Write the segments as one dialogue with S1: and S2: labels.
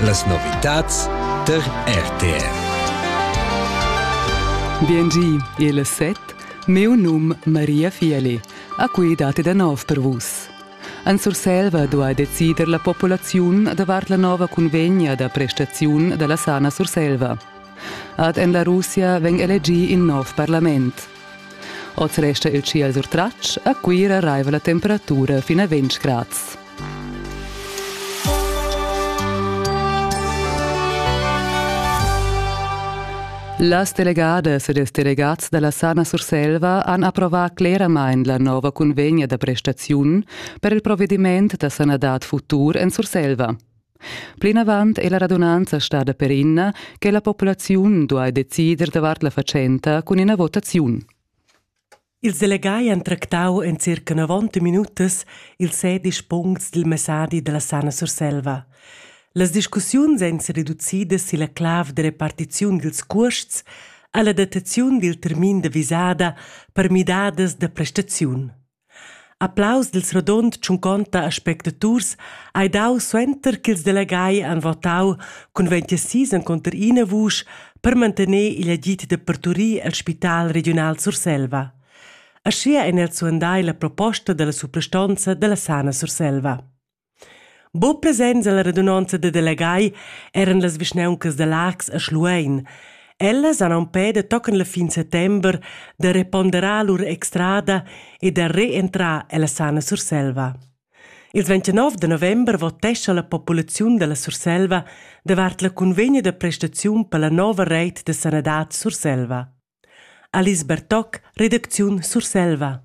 S1: las novitats der RTR.
S2: Biengi, e le 7, meu num Maria Fieli, a cui date da nov per vus. En Surselva doa decider la popolaziun davart la nova convegna da prestaziun de la sana Surselva. Ad en la Russia veng elegi in nov parlament. Oz resta il ciel sur tratsch, a cui arriva la temperatura fino a 20 gradi. Las delegadas e des delegats de la Sana Surselva han approvat clarament la nova convegna de prestaziun per il provvediment de sanadat futur en Surselva. Plin avant è la radunanza stada per inna che la popolaziun doa decider davart la facenta con una votaziun.
S3: Ils delegai han tractau en circa 90 minutas il 16 punts del messadi de la Sana Surselva. Las discussiuns han si riduzidas silla clav de repartiziun dils cuosts a la dataziun del termin de visada per midadas de prestaziun. Applaus dels rodond 50 spectaturs ai dau suenter che ils delegai han votau con 26 en contra ina vusch per mantenere il agit de parturir al Spital Regional Surselva. Ascia en el suandai la proposta de la suprastanza de la Sana Surselva. Bo presents alla radunanza de delegai eran las visneuncas de l'Ax a Schluein. Ellas han ampeda tocan la fin settember de reponderar lur extrada e de reentrar alla Sana Surselva. Il 29 de november votescha la popolaziun de la Surselva davart la convegna de prestaziun per la nova reit de sanadat Surselva. Alice Bertoc, redacziun Surselva.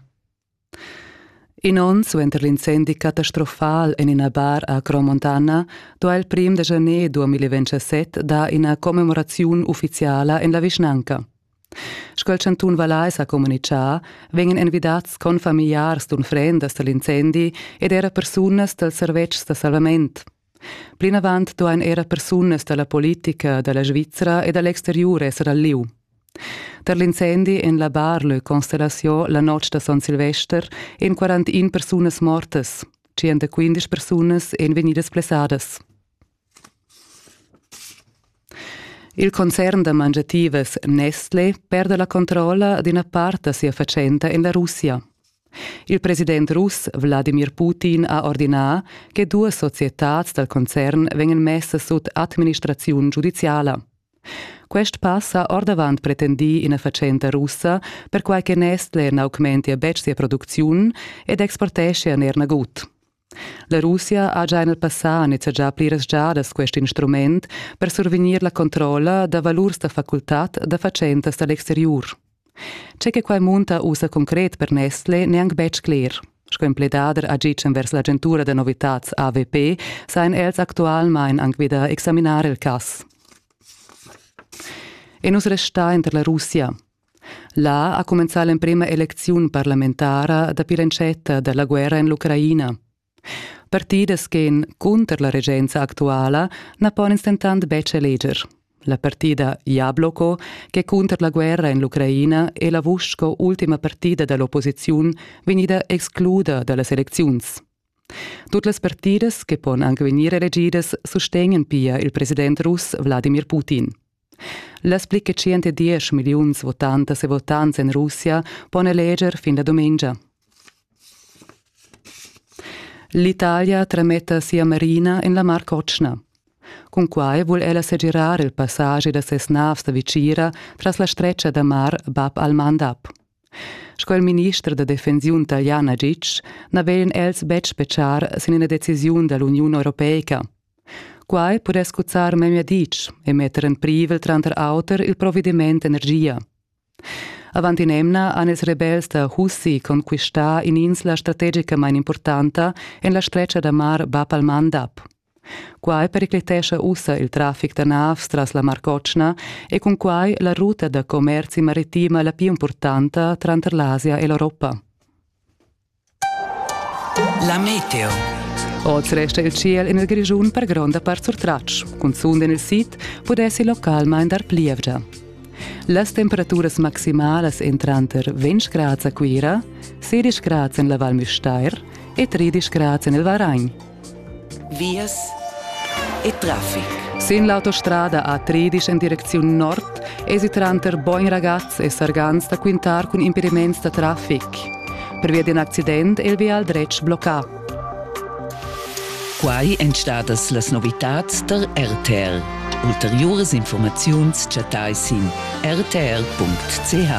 S2: In ons, suenter l'incendi catastrofal in una bar a Cromontana, doa il 1 de janer 2027 da una commemoraziun ufficiala in la Vischnanca. Scol Chantun Valais a comunicar, vengen invitats con familiars d'un frendas dell'incendi ed era personas del servetgs de salvament. Plin avant doan era personas della politica della Svizzera e dall'exterior esser al liu. Der l'incendi in la bar le Constellation la noche de San Silvester en 41 personas mortes, 115 personas en venidas plesadas. Il concern de mangiatives Nestlé perde la controlla di una parte sia facenta in la Russia. Il president russ Vladimir Putin ha ordinat che due societats del concern vengan messe sotto amministrazione giudiziala. Quest passa ordavant pretendi in a facenta russa per quai che Nestlé n'augmenti a bec sia produziun ed exportesce a nerna gut. La Russia ha già nel passato iniziato pliras giadas quest instrument per survenir la controlla da valurs da facultat da facentas dall'exterior. C'è che quai munta usa concret per Nestlé neanche bec clear. Sco impledader agicen vers l'agentura de novitats AVP sain els actualmein anche vida examinare il cas. E nus resta inter la Russia. Là ha comenzato la prima elezione parlamentare da pilencetta della guerra in l'Ucraina. Partidas che, contro la regenza attuale, ne pon instantant bec eleger. La partida Jabloko, che contro la guerra in l'Ucraina e la vusco ultima partida dell'opposizione, venida esclusa dalle elezioni. Tutte le partidas che pon anche venire elegidas sostengono pia il presidente russo Vladimir Putin. Las plicche 110 milions votantes e votants in Russia pon eleger fin da domenica. L'Italia trametta sia marina in la Mar Kotschna. Con quai vuol ella segirare il passaggio da ses navs da vicira tras la streccia da mar Bab al-Mandab. Sco il ministro de defensiun italiana Gic n'avelen els bec speciar sin una decisiun dall'Unione Europeica. Quai può scuzzar memia dic e mettere in privel tranter auter il provvedimento energia. Avanti nemna han els rebels da Hussi conquistà in insla strategica mai importante in la streccia da mar Bab al-Mandab. Quai periclitesce ussa il traffic da navs tras la Mar Kotschna e con quai la ruta da commerci marittima la più importante tranter l'Asia e l'Europa.
S1: La meteo.
S2: Oz resta il ciel in il grigiun per gronda part sur tratsch, con sund in il sit può essi localmein dar plievgia. Las temperaturas maximales entranter 20 gradi a Quira, 16 gradi in la Val Müstair e 13 gradi in il Varagn.
S1: Vias e traffic.
S2: Sin l'autostrada A13 in direzione nord, esitranter boin ragazz e sargans da quintar con impediments da traffic. Per via di un accident, il vial dretg blocca.
S1: Quai entstadas las novitats der RTR. Ulteriores informaziuns chatai sin rtr.ch.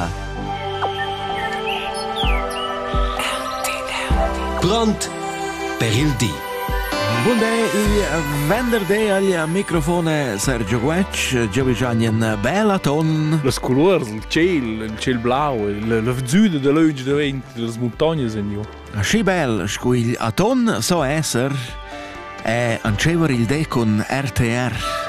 S1: Pront per il dì.
S4: Buongiorno, il venerdì al microfono Sergio Guec, già in bella ton.
S5: Le colori, il cielo blau, la visuale della luce del vento, delle montagne, signor.
S4: Sci bel, squigl a ton so esser, e ancever il dè con RTR.